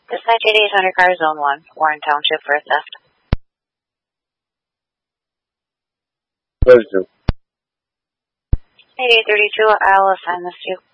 Dispatch 8800 car zone 1, Warren Township for a theft. What is it? 8832, I'll assign this to you.